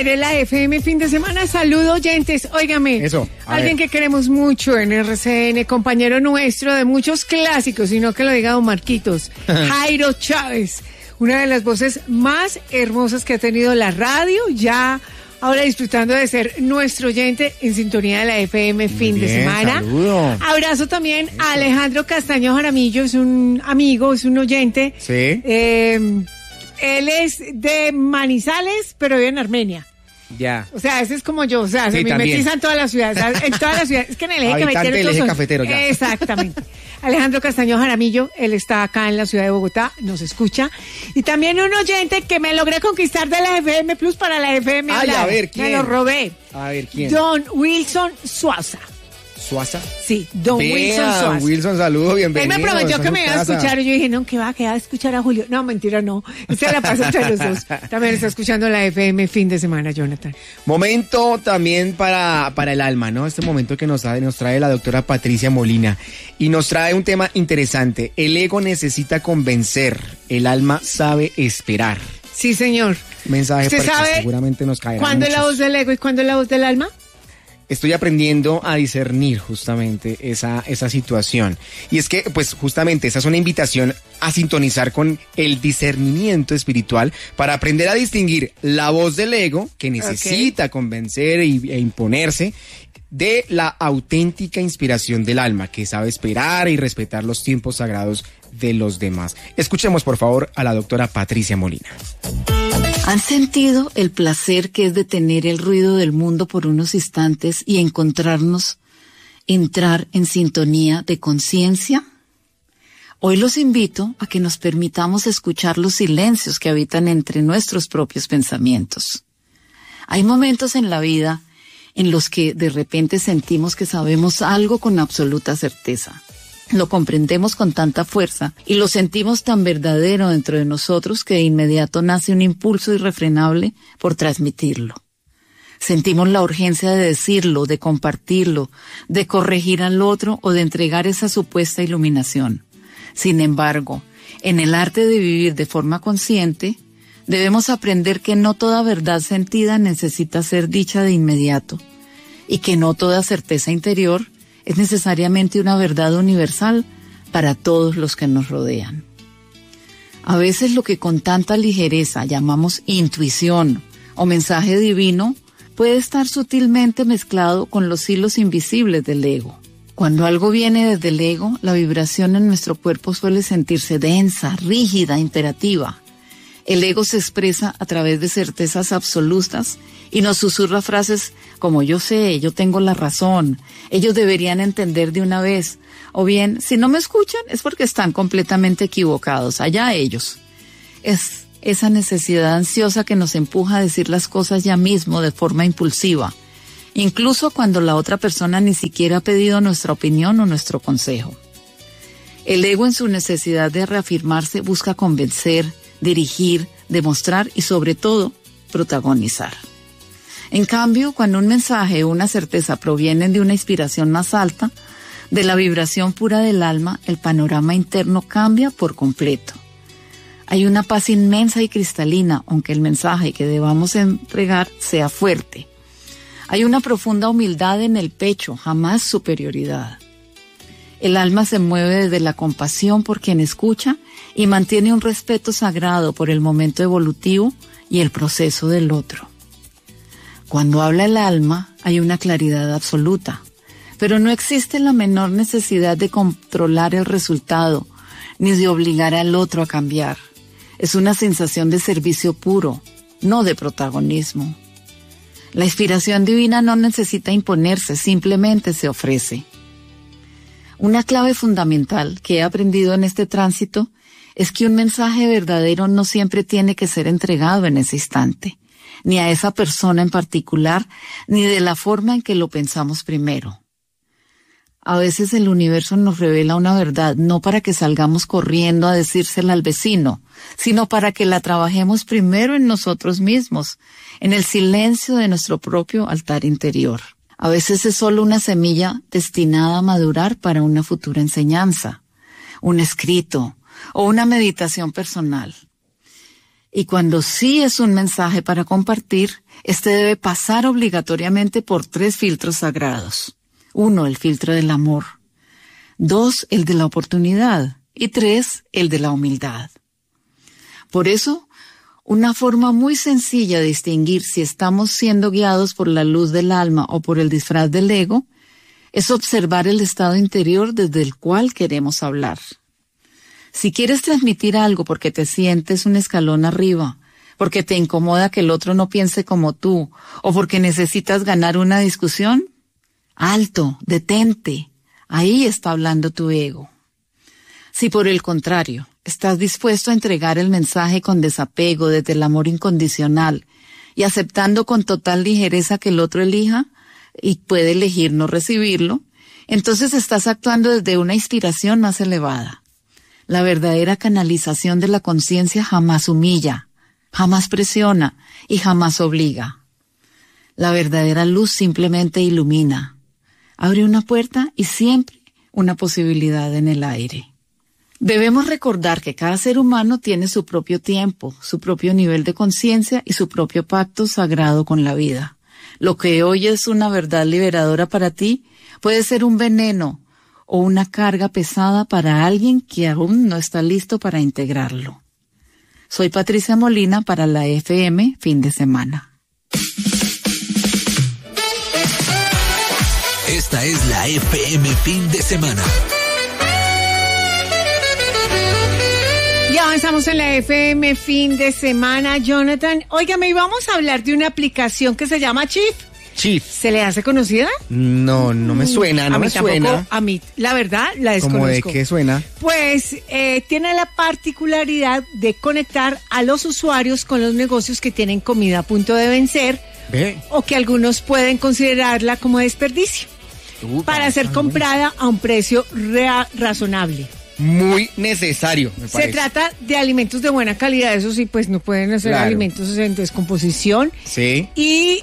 aire la FM fin de semana. Saludo oyentes. Óigame. Eso. Alguien que queremos mucho en RCN, compañero nuestro de muchos clásicos, y no que lo diga don Marquitos. Jairo Chávez, una de las voces más hermosas que ha tenido la radio, ya ahora disfrutando de ser nuestro oyente en sintonía de la FM fin de semana. Saludo. Abrazo también a Alejandro Castaño Jaramillo, es un amigo, es un oyente. Sí. Él es de Manizales, pero vive en Armenia. Ya. O sea, ese es como yo, o sea, se Sí, mimetiza en todas las ciudades, en todas las ciudades. Es que en el eje Habitante cafetero del todos eje son- cafetero ya. Exactamente. Alejandro Castaño Jaramillo, él está acá en la ciudad de Bogotá, nos escucha. Y también un oyente que me logré conquistar de la FM Plus para la FM. Ay, Hablar. a ver, ¿quién? Me lo robé. A ver, ¿quién? Don Wilson Suaza. ¿Suaza? Sí, Don Wilson Vea, Suaza. Wilson, saludo, Él bienvenido. me prometió que me iba a casa. escuchar y yo dije, no, que va a quedar a escuchar a Julio. No, mentira, no. Usted la pasa entre los dos. También está escuchando la FM fin de semana, Jonathan. Momento también para el alma, ¿no? Este momento que nos trae la doctora Patricia Molina. Y nos trae un tema interesante. El ego necesita convencer, el alma sabe esperar. Sí, señor. Mensaje ¿Usted para que sabe seguramente nos caerá. ¿Cuándo es la voz del ego y cuándo es la voz del alma? Estoy aprendiendo a discernir justamente esa situación. Y es que, pues, justamente esa es una invitación a sintonizar con el discernimiento espiritual para aprender a distinguir la voz del ego, que necesita convencer e imponerse, de la auténtica inspiración del alma, que sabe esperar y respetar los tiempos sagrados de los demás. Escuchemos, por favor, a la doctora Patricia Molina. ¿Han sentido el placer que es detener el ruido del mundo por unos instantes y entrar en sintonía de conciencia? Hoy los invito a que nos permitamos escuchar los silencios que habitan entre nuestros propios pensamientos. Hay momentos en la vida en los que de repente sentimos que sabemos algo con absoluta certeza. Lo comprendemos con tanta fuerza y lo sentimos tan verdadero dentro de nosotros que de inmediato nace un impulso irrefrenable por transmitirlo. Sentimos la urgencia de decirlo, de compartirlo, de corregir al otro o de entregar esa supuesta iluminación. Sin embargo, en el arte de vivir de forma consciente, debemos aprender que no toda verdad sentida necesita ser dicha de inmediato y que no toda certeza interior es necesariamente una verdad universal para todos los que nos rodean. A veces lo que con tanta ligereza llamamos intuición o mensaje divino puede estar sutilmente mezclado con los hilos invisibles del ego. Cuando algo viene desde el ego, la vibración en nuestro cuerpo suele sentirse densa, rígida, imperativa. El ego se expresa a través de certezas absolutas y nos susurra frases como yo sé, yo tengo la razón, ellos deberían entender de una vez. O bien, si no me escuchan es porque están completamente equivocados, allá ellos. Es esa necesidad ansiosa que nos empuja a decir las cosas ya mismo de forma impulsiva, incluso cuando la otra persona ni siquiera ha pedido nuestra opinión o nuestro consejo. El ego en su necesidad de reafirmarse busca convencer, dirigir, demostrar y sobre todo, protagonizar. En cambio, cuando un mensaje o una certeza provienen de una inspiración más alta, de la vibración pura del alma, el panorama interno cambia por completo. Hay una paz inmensa y cristalina, aunque el mensaje que debamos entregar sea fuerte. Hay una profunda humildad en el pecho, jamás superioridad. El alma se mueve desde la compasión por quien escucha y mantiene un respeto sagrado por el momento evolutivo y el proceso del otro. Cuando habla el alma, hay una claridad absoluta, pero no existe la menor necesidad de controlar el resultado, ni de obligar al otro a cambiar. Es una sensación de servicio puro, no de protagonismo. La inspiración divina no necesita imponerse, simplemente se ofrece. Una clave fundamental que he aprendido en este tránsito es que un mensaje verdadero no siempre tiene que ser entregado en ese instante, ni a esa persona en particular, ni de la forma en que lo pensamos primero. A veces el universo nos revela una verdad no para que salgamos corriendo a decírsela al vecino, sino para que la trabajemos primero en nosotros mismos, en el silencio de nuestro propio altar interior. A veces es solo una semilla destinada a madurar para una futura enseñanza, un escrito o una meditación personal. Y cuando sí es un mensaje para compartir, este debe pasar obligatoriamente por 3 filtros sagrados. 1, el filtro del amor. 2, el de la oportunidad. Y 3, el de la humildad. Por eso, una forma muy sencilla de distinguir si estamos siendo guiados por la luz del alma o por el disfraz del ego es observar el estado interior desde el cual queremos hablar. Si quieres transmitir algo porque te sientes un escalón arriba, porque te incomoda que el otro no piense como tú, o porque necesitas ganar una discusión, alto, detente, ahí está hablando tu ego. Si por el contrario, estás dispuesto a entregar el mensaje con desapego desde el amor incondicional y aceptando con total ligereza que el otro elija y puede elegir no recibirlo, entonces estás actuando desde una inspiración más elevada. La verdadera canalización de la conciencia jamás humilla, jamás presiona y jamás obliga. La verdadera luz simplemente ilumina, abre una puerta y siempre una posibilidad en el aire. Debemos recordar que cada ser humano tiene su propio tiempo, su propio nivel de conciencia y su propio pacto sagrado con la vida. Lo que hoy es una verdad liberadora para ti puede ser un veneno o una carga pesada para alguien que aún no está listo para integrarlo. Soy Patricia Molina para la FM Fin de Semana. Esta es la FM Fin de Semana. Ya avanzamos en la FM Fin de Semana, Jonathan. Óigame, vamos a hablar de una aplicación que se llama Chief. Chief. ¿Se le hace conocida? No me suena, no me suena. A mí, la verdad, la desconozco. ¿Cómo de qué suena? Pues tiene la particularidad de conectar a los usuarios con los negocios que tienen comida a punto de vencer. Ve. O que algunos pueden considerarla como desperdicio para ser comprada a un precio razonable. Muy necesario, me parece. Se trata de alimentos de buena calidad, eso sí, pues no pueden hacer alimentos en descomposición. Sí. Y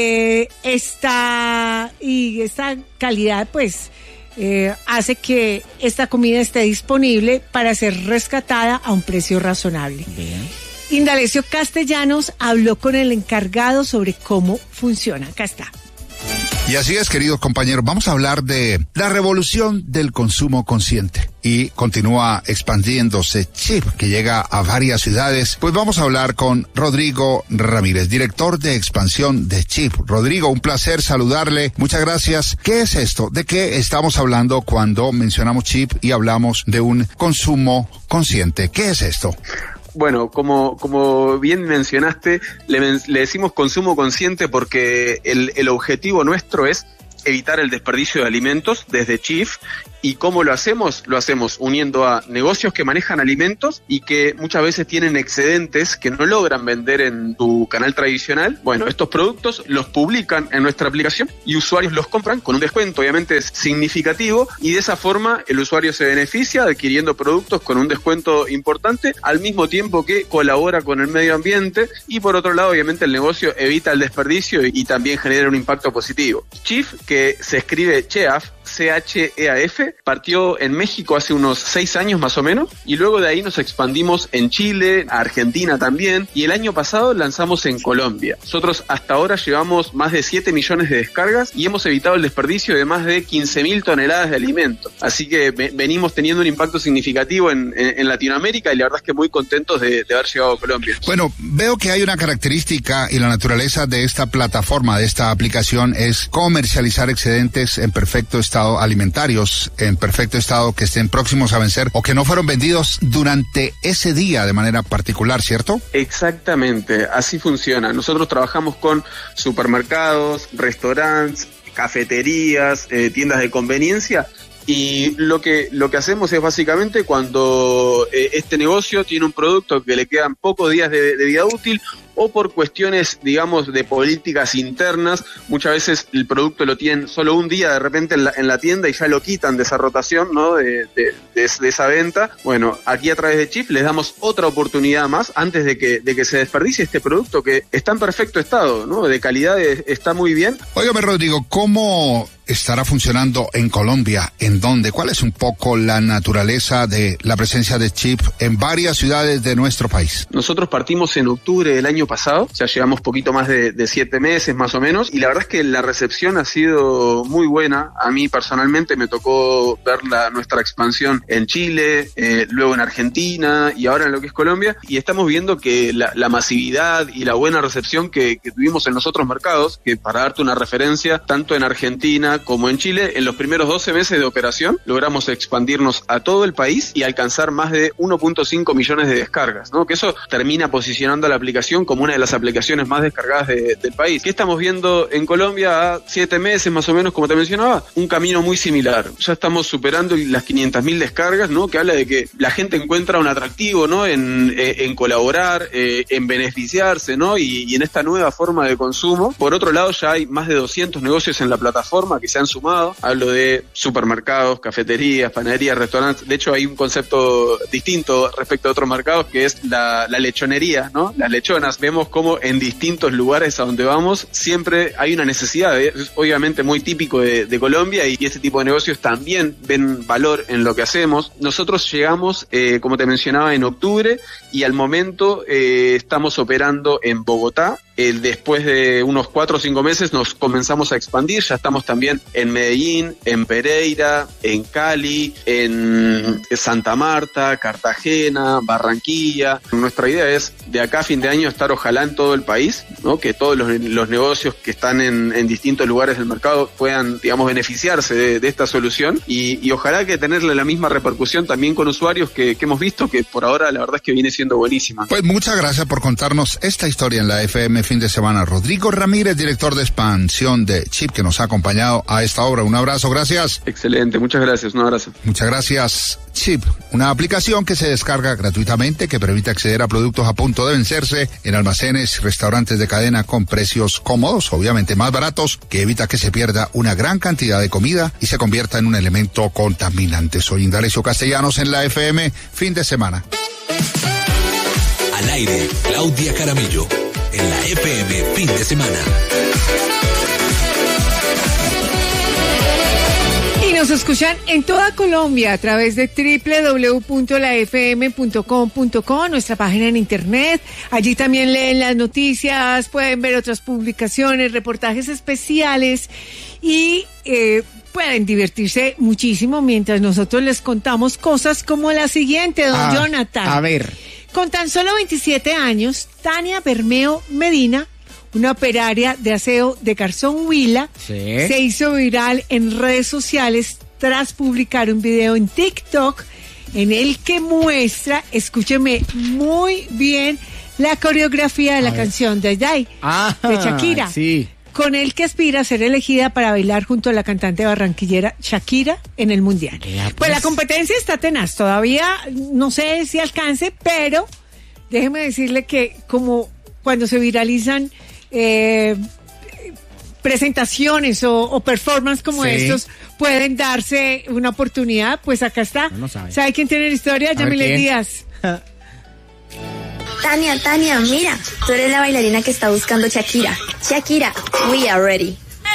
esta calidad, pues, hace que esta comida esté disponible para ser rescatada a un precio razonable. Bien. Indalecio Castellanos habló con el encargado sobre cómo funciona. Acá está. Y así es, queridos compañeros, vamos a hablar de la revolución del consumo consciente. Y continúa expandiéndose Chief, que llega a varias ciudades. Pues vamos a hablar con Rodrigo Ramírez, director de expansión de Chief. Rodrigo, un placer saludarle. Muchas gracias. ¿Qué es esto? ¿De qué estamos hablando cuando mencionamos Chief y hablamos de un consumo consciente? ¿Qué es esto? Bueno, como bien mencionaste, le decimos consumo consciente porque el objetivo nuestro es evitar el desperdicio de alimentos desde Chief. ¿Y cómo lo hacemos? Lo hacemos uniendo a negocios que manejan alimentos y que muchas veces tienen excedentes que no logran vender en tu canal tradicional. Bueno, estos productos los publican en nuestra aplicación y usuarios los compran con un descuento, obviamente es significativo, y de esa forma el usuario se beneficia adquiriendo productos con un descuento importante, al mismo tiempo que colabora con el medio ambiente y por otro lado, obviamente, el negocio evita el desperdicio y también genera un impacto positivo. Chief, que se escribe CHEAF, C-H-E-A-F, partió en México hace unos 6 años más o menos, y luego de ahí nos expandimos en Chile, Argentina también, y el año pasado lanzamos en Colombia. Nosotros hasta ahora llevamos más de 7 millones de descargas y hemos evitado el desperdicio de más de 15.000 toneladas de alimentos. Así que venimos teniendo un impacto significativo en Latinoamérica y la verdad es que muy contentos de haber llegado a Colombia. Bueno, veo que hay una característica y la naturaleza de esta plataforma, de esta aplicación, es comercializar excedentes en perfecto estado alimentarios, en perfecto estado, que estén próximos a vencer o que no fueron vendidos durante ese día de manera particular, ¿cierto? Exactamente, así funciona. Nosotros trabajamos con supermercados, restaurantes, cafeterías, tiendas de conveniencia. Y lo que hacemos es básicamente cuando este negocio tiene un producto que le quedan pocos días de vida útil o por cuestiones, digamos, de políticas internas. Muchas veces el producto lo tienen solo un día de repente en la tienda y ya lo quitan de esa rotación, ¿no? De esa venta. Bueno, aquí a través de Chief les damos otra oportunidad más antes de que se desperdicie este producto que está en perfecto estado, ¿no? De calidad, está muy bien. Óigame, Rodrigo, ¿cómo estará funcionando en Colombia? ¿En dónde? ¿Cuál es un poco la naturaleza de la presencia de Chief en varias ciudades de nuestro país? Nosotros partimos en octubre del año pasado, ya llevamos poquito más de 7 meses más o menos, y la verdad es que la recepción ha sido muy buena. A mí personalmente me tocó ver nuestra expansión en Chile, luego en Argentina y ahora en lo que es Colombia, y estamos viendo que la masividad y la buena recepción que tuvimos en los otros mercados, que para darte una referencia, tanto en Argentina como en Chile, en los primeros 12 meses de operación logramos expandirnos a todo el país y alcanzar más de 1.5 millones de descargas, ¿no? Que eso termina posicionando a la aplicación como una de las aplicaciones más descargadas del país. ¿Qué estamos viendo en Colombia a 7 meses más o menos, como te mencionaba? Un camino muy similar. Ya estamos superando las 500.000 descargas, ¿no? Que habla de que la gente encuentra un atractivo, ¿no? En colaborar, en beneficiarse, ¿no? Y en esta nueva forma de consumo. Por otro lado, ya hay más de 200 negocios en la plataforma que se han sumado. Hablo de supermercados, cafeterías, panaderías, restaurantes. De hecho, hay un concepto distinto respecto a otros mercados que es la lechonería, ¿no? Las lechonas. Vemos cómo en distintos lugares a donde vamos siempre hay una necesidad. Es obviamente muy típico de Colombia y este tipo de negocios también ven valor en lo que hacemos. Nosotros llegamos, como te mencionaba, en octubre y al momento estamos operando en Bogotá. Después de unos 4 o 5 meses nos comenzamos a expandir, ya estamos también en Medellín, en Pereira, en Cali, en Santa Marta, Cartagena, Barranquilla. Nuestra idea es de acá a fin de año estar ojalá en todo el país, ¿no? Que todos los negocios que están en distintos lugares del mercado puedan, digamos, beneficiarse de esta solución y ojalá que tenerle la misma repercusión también con usuarios que hemos visto, que por ahora la verdad es que viene siendo buenísima. Pues muchas gracias por contarnos esta historia en la FM Fin de Semana. Rodrigo Ramírez, director de expansión de Chief, que nos ha acompañado a esta hora. Un abrazo, gracias. Excelente, muchas gracias, un abrazo. Muchas gracias. Chief, una aplicación que se descarga gratuitamente, que permite acceder a productos a punto de vencerse en almacenes y restaurantes de cadena con precios cómodos, obviamente más baratos, que evita que se pierda una gran cantidad de comida y se convierta en un elemento contaminante. Soy Indalecio Castellanos en la FM Fin de Semana. Al aire, Claudia Caramillo, en la FM Fin de Semana. Y nos escuchan en toda Colombia a través de www.lafm.com.co, nuestra página en internet. Allí también leen las noticias, pueden ver otras publicaciones, reportajes especiales y pueden divertirse muchísimo mientras nosotros les contamos cosas como la siguiente, don Jonathan. A ver. Con tan solo 27 años, Tania Bermeo Medina, una operaria de aseo de Garzón Huila, se hizo viral en redes sociales tras publicar un video en TikTok en el que muestra, escúcheme muy bien, la coreografía de la canción de Day, de Shakira. Sí. Con el que aspira a ser elegida para bailar junto a la cantante barranquillera Shakira en el Mundial. Pues la competencia está tenaz, todavía no sé si alcance, pero déjeme decirle que como cuando se viralizan presentaciones o performance como estos, pueden darse una oportunidad, pues acá está. No ¿Sabe quién tiene la historia? Yamile Díaz. Tania, mira, tú eres la bailarina que está buscando Shakira. Shakira, we are ready.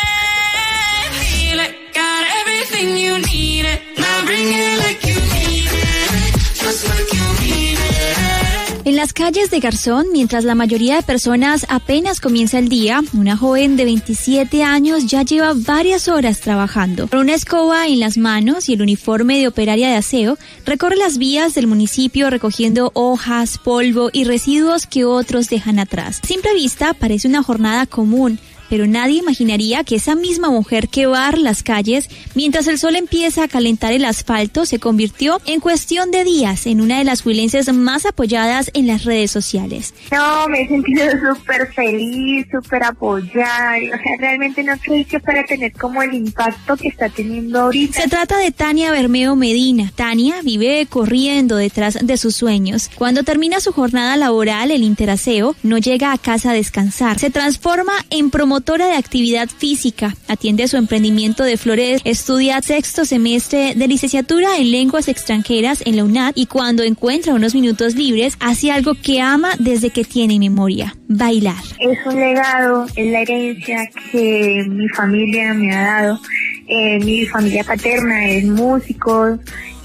En las calles de Garzón, mientras la mayoría de personas apenas comienza el día, una joven de 27 años ya lleva varias horas trabajando. Con una escoba en las manos y el uniforme de operaria de aseo, recorre las vías del municipio recogiendo hojas, polvo y residuos que otros dejan atrás. A simple vista parece una jornada común, pero nadie imaginaría que esa misma mujer que barre las calles mientras el sol empieza a calentar el asfalto se convirtió en cuestión de días en una de las huilenses más apoyadas en las redes sociales. No, me he sentido súper feliz, súper apoyada, o sea, realmente no creí que fuera a tener como el impacto que está teniendo ahorita. Se trata de Tania Bermeo Medina. Tania vive corriendo detrás de sus sueños. Cuando termina su jornada laboral, el interaseo, no llega a casa a descansar. Se transforma en promotora de actividad física, atiende su emprendimiento de flores, estudia sexto semestre de licenciatura en lenguas extranjeras en la UNAD y cuando encuentra unos minutos libres, hace algo que ama desde que tiene memoria: bailar. Es un legado, es la herencia que mi familia me ha dado. Mi familia paterna es músico,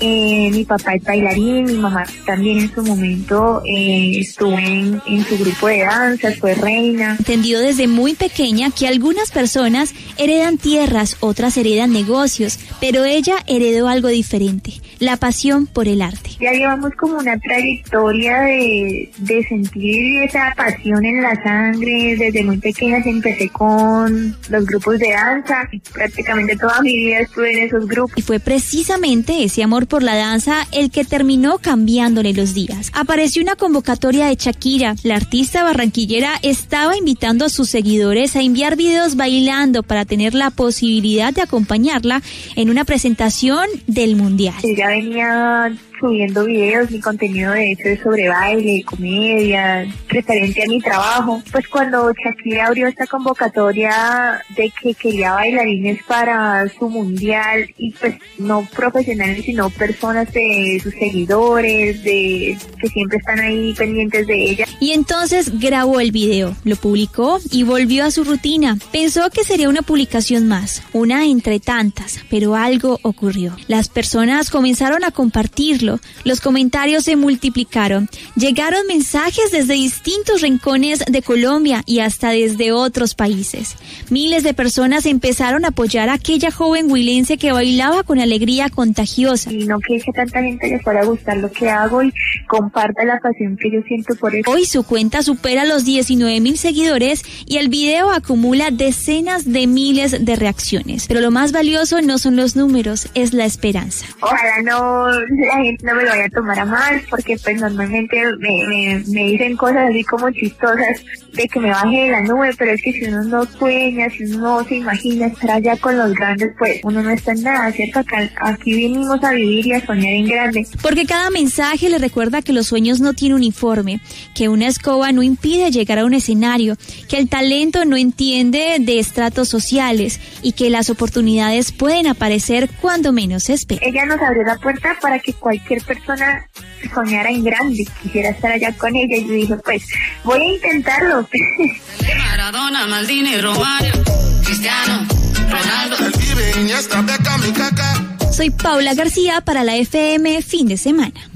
mi papá es bailarín, mi mamá también en su momento estuvo en su grupo de danza, fue reina. Entendió desde muy pequeña que algunas personas heredan tierras, otras heredan negocios, pero ella heredó algo diferente: la pasión por el arte. Ya llevamos como una trayectoria de sentir esa pasión en la sangre. Desde muy pequeña empecé con los grupos de danza y prácticamente toda mi vida estuve en esos grupos. Y fue precisamente ese amor por la danza el que terminó cambiándole los días. Apareció una convocatoria de Shakira. La artista barranquillera estaba invitando a sus seguidores a enviar videos bailando para tener la posibilidad de acompañarla en una presentación del Mundial. Ya venía subiendo videos, mi contenido de hecho es sobre baile, comedia, referente a mi trabajo. Pues cuando Shakira abrió esta convocatoria de que quería bailarines para su mundial, y pues no profesionales sino personas de sus seguidores, de que siempre están ahí pendientes de ella. Y entonces grabó el video, lo publicó y volvió a su rutina. Pensó que sería una publicación más, una entre tantas, pero algo ocurrió. Las personas comenzaron a compartirlo. Los comentarios se multiplicaron. Llegaron mensajes desde distintos rincones de Colombia y hasta desde otros países. Miles de personas empezaron a apoyar a aquella joven huilense que bailaba con alegría contagiosa. Y no que tanta gente le fuera a gustar lo que hago y comparta la pasión que yo siento por eso. Hoy su cuenta supera los 19,000 seguidores y el video acumula decenas de miles de reacciones. Pero lo más valioso no son los números, es la esperanza. Ojalá la gente no me lo vaya a tomar a mal, porque pues normalmente me dicen cosas así como chistosas de que me baje de la nube, pero es que si uno no sueña, si uno no se imagina estar allá con los grandes, pues uno no está en nada, ¿cierto? Aquí vinimos a vivir y a soñar en grande. Porque cada mensaje le recuerda que los sueños no tienen uniforme, que una escoba no impide llegar a un escenario, que el talento no entiende de estratos sociales y que las oportunidades pueden aparecer cuando menos se espera. Ella nos abrió la puerta para que cualquier persona soñara en grande, quisiera estar allá con ella, y yo dije, pues voy a intentarlo. Maradona, Maldini, Romario, Cristiano, Ronaldo. Soy Paula García para la FM Fin de Semana.